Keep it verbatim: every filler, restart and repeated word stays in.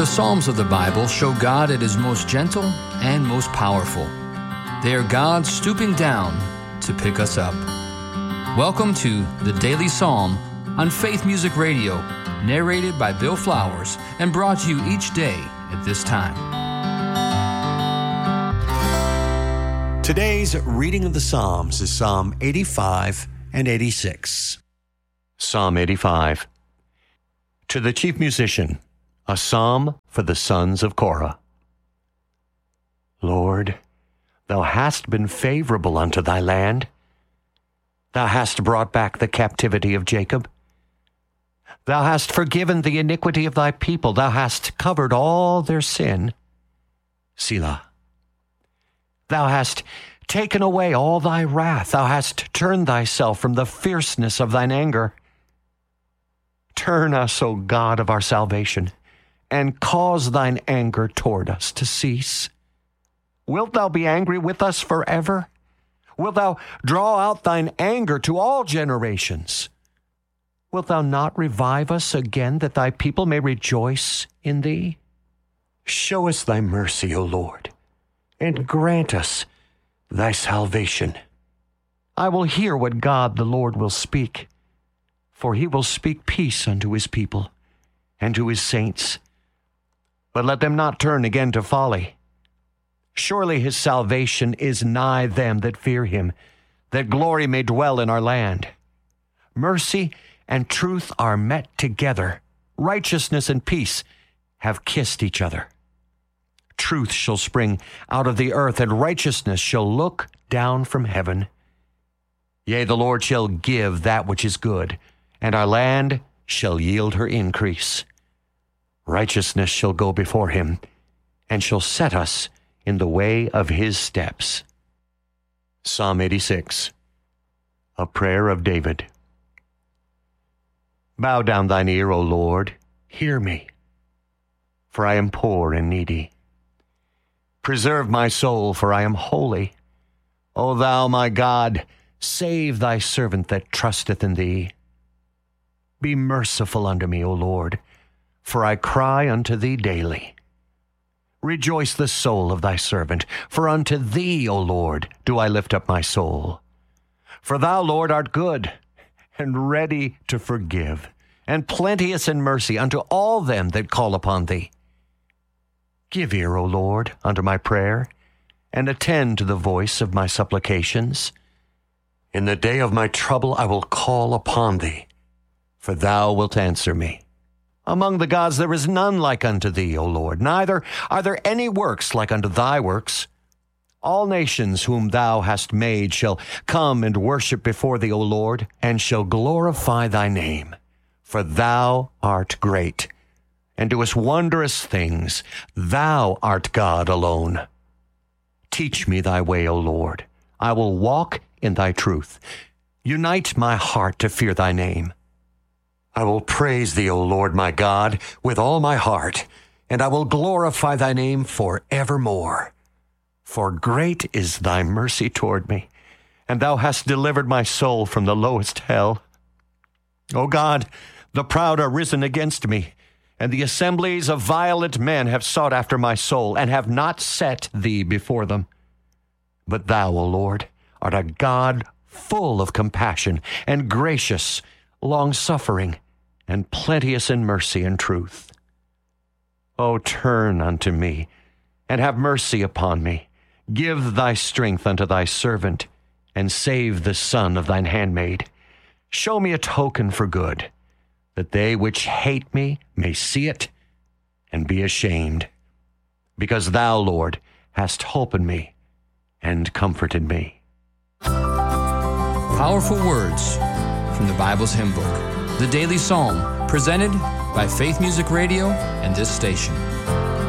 The Psalms of the Bible show God at His most gentle and most powerful. They are God stooping down to pick us up. Welcome to the Daily Psalm on Faith Music Radio, narrated by Bill Flowers and brought to you each day at this time. Today's reading of the Psalms is Psalm eighty-five and eighty-six. Psalm eighty-five. To the chief musician, a psalm for the sons of Korah. Lord, thou hast been favorable unto thy land. Thou hast brought back the captivity of Jacob. Thou hast forgiven the iniquity of thy people. Thou hast covered all their sin. Selah. Thou hast taken away all thy wrath. Thou hast turned thyself from the fierceness of thine anger. Turn us, O God of our salvation, and cause thine anger toward us to cease. Wilt thou be angry with us forever? Wilt thou draw out thine anger to all generations? Wilt thou not revive us again, that thy people may rejoice in thee? Show us thy mercy, O Lord, and grant us thy salvation. I will hear what God the Lord will speak, for he will speak peace unto his people and to his saints. But let them not turn again to folly. Surely his salvation is nigh them that fear him, that glory may dwell in our land. Mercy and truth are met together. Righteousness and peace have kissed each other. Truth shall spring out of the earth, and righteousness shall look down from heaven. Yea, the Lord shall give that which is good, and our land shall yield her increase. Righteousness shall go before him, and shall set us in the way of his steps. Psalm eighty-six, a prayer of David. Bow down thine ear, O Lord, hear me, for I am poor and needy. Preserve my soul, for I am holy. O thou, my God, save thy servant that trusteth in thee. Be merciful unto me, O Lord, for I cry unto thee daily. Rejoice the soul of thy servant, for unto thee, O Lord, do I lift up my soul. For thou, Lord, art good, and ready to forgive, and plenteous in mercy unto all them that call upon thee. Give ear, O Lord, unto my prayer, and attend to the voice of my supplications. In the day of my trouble I will call upon thee, for thou wilt answer me. Among the gods there is none like unto thee, O Lord, neither are there any works like unto thy works. All nations whom thou hast made shall come and worship before thee, O Lord, and shall glorify thy name. For thou art great, and doest wondrous things. Thou art God alone. Teach me thy way, O Lord. I will walk in thy truth. Unite my heart to fear thy name. I will praise thee, O Lord my God, with all my heart, and I will glorify thy name forevermore. For great is thy mercy toward me, and thou hast delivered my soul from the lowest hell. O God, the proud are risen against me, and the assemblies of violent men have sought after my soul, and have not set thee before them. But thou, O Lord, art a God full of compassion, and gracious, long-suffering, and plenteous in mercy and truth. O turn unto me, and have mercy upon me. Give thy strength unto thy servant, and save the son of thine handmaid. Show me a token for good, that they which hate me may see it, and be ashamed. Because thou, Lord, hast holpen me, and comforted me. Powerful words from the Bible's hymn book. The Daily Psalm, presented by Faith Music Radio and this station.